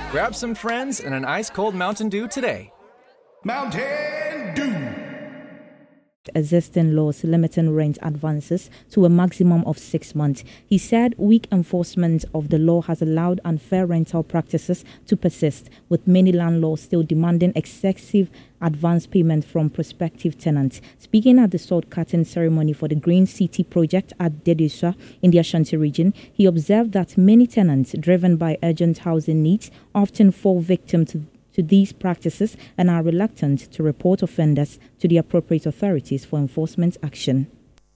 Grab some friends and an ice-cold Mountain Dew today. Mountain Dew. Existing laws limiting rent advances to a maximum of 6 months. He said weak enforcement of the law has allowed unfair rental practices to persist, with many landlords still demanding excessive advance payment from prospective tenants. Speaking at the sword cutting ceremony for the Green City project at Dedesua in the Ashanti region, he observed that many tenants, driven by urgent housing needs, often fall victim to these practices and are reluctant to report offenders to the appropriate authorities for enforcement action.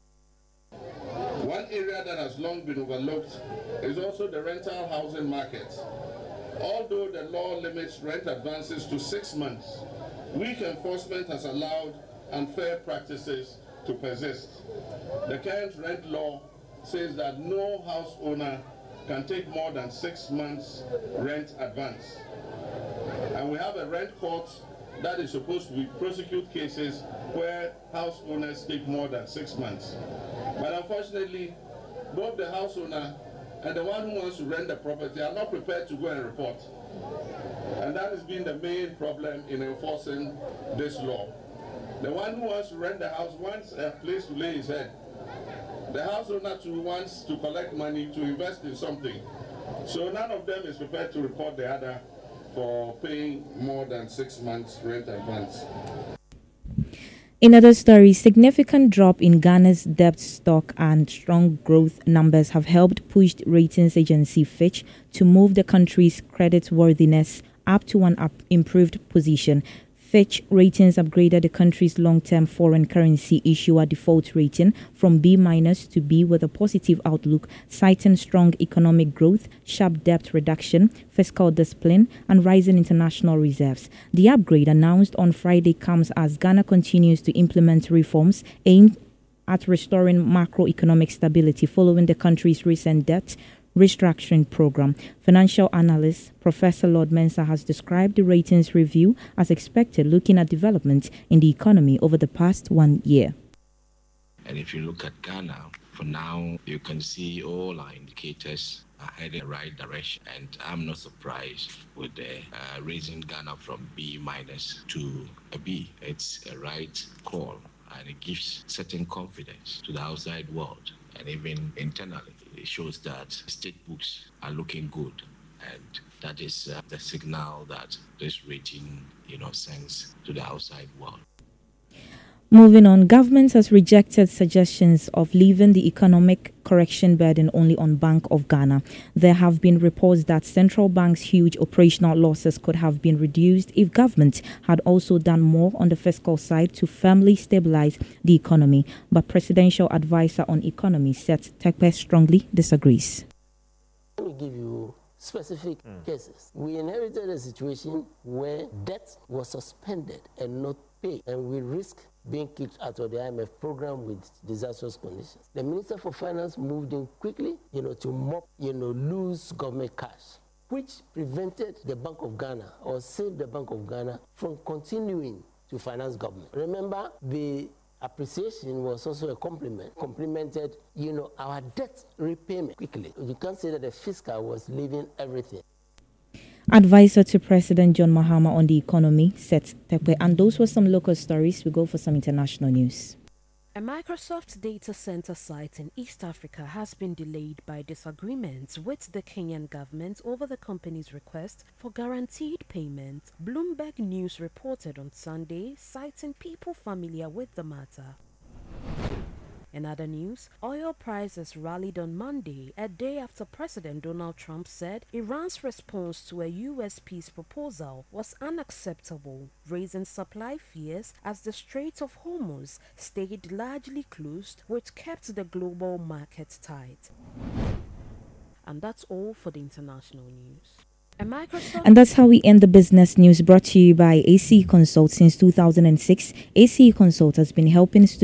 One area that has long been overlooked is also the rental housing market. Although the law limits rent advances to 6 months, weak enforcement has allowed unfair practices to persist. The current rent law says that no house owner can take more than 6 months rent advance. And we have a rent court that is supposed to prosecute cases where house owners take more than 6 months. But unfortunately, both the house owner and the one who wants to rent the property are not prepared to go and report. And that has been the main problem in enforcing this law. The one who wants to rent the house wants a place to lay his head. The house owner too wants to collect money to invest in something. So none of them is prepared to report the other for paying more than 6 months rent advance. In other stories, significant drop in Ghana's debt stock and strong growth numbers have helped push ratings agency Fitch to move the country's creditworthiness up to an improved position. Fitch Ratings upgraded the country's long-term foreign currency issuer default rating from B- to B with a positive outlook, citing strong economic growth, sharp debt reduction, fiscal discipline, and rising international reserves. The upgrade, announced on Friday, comes as Ghana continues to implement reforms aimed at restoring macroeconomic stability following the country's recent debt restructuring program. Financial analyst Professor Lord Mensah has described the ratings review as expected, looking at development in the economy over the past 1 year. And if you look at Ghana, for now, you can see all our indicators are heading in the right direction. And I'm not surprised with the raising Ghana from B- to a B. It's a right call, and it gives certain confidence to the outside world. And even internally, it shows that state books are looking good. And that is the signal that this rating, sends to the outside world. Moving on, government has rejected suggestions of leaving the economic correction burden only on Bank of Ghana. There have been reports that central bank's huge operational losses could have been reduced if government had also done more on the fiscal side to firmly stabilize the economy. But presidential advisor on economy, Seth Terkper, strongly disagrees. Let me give you specific cases. We inherited a situation where debt was suspended and not paid, and we risk being kicked out of the IMF program with disastrous conditions. The Minister for Finance moved in quickly, to mop, loose government cash, which prevented the Bank of Ghana or saved the Bank of Ghana from continuing to finance government. Remember, the appreciation was also a complemented, our debt repayment quickly. You can't say that the fiscal was leaving everything. Advisor to President John Mahama on the economy, Seth Terkper. And those were some local stories. We go for some international news. A Microsoft data center site in East Africa has been delayed by disagreements with the Kenyan government over the company's request for guaranteed payment. Bloomberg News reported on Sunday, citing people familiar with the matter. In other news, oil prices rallied on Monday, a day after President Donald Trump said Iran's response to a U.S. peace proposal was unacceptable, raising supply fears as the Strait of Hormuz stayed largely closed, which kept the global market tight. And that's all for the international news. And that's how we end the business news, brought to you by ACE Consult since 2006. ACE Consult has been helping students